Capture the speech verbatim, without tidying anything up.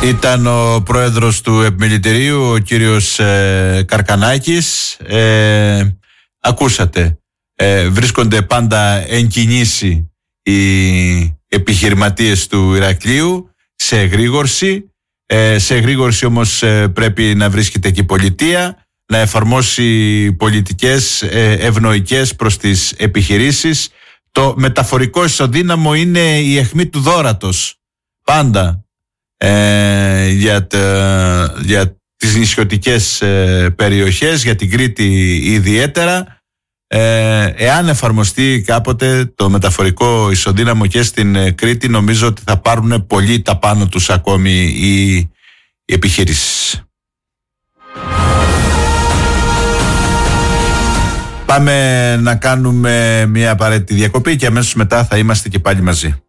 Ήταν ο πρόεδρος του Επιμελητηρίου, ο κύριος ε, Καρκανάκης. Ε, ακούσατε, ε, βρίσκονται πάντα εν κινήσει οι επιχειρηματίες του Ηρακλείου σε εγρήγορση. Ε, σε εγρήγορση όμως ε, πρέπει να βρίσκεται και η πολιτεία, να εφαρμόσει πολιτικές ε, ευνοϊκές προς τις επιχειρήσεις. Το μεταφορικό ισοδύναμο είναι η αιχμή του δώρατος. Πάντα. Ε, για, τα, για τις νησιωτικές ε, περιοχές, για την Κρήτη ιδιαίτερα, ε, εάν εφαρμοστεί κάποτε το μεταφορικό ισοδύναμο και στην ε, Κρήτη, νομίζω ότι θα πάρουν πολύ τα πάνω τους ακόμη οι, οι επιχειρήσεις. Πάμε να κάνουμε μια απαραίτητη διακοπή και αμέσως μετά θα είμαστε και πάλι μαζί.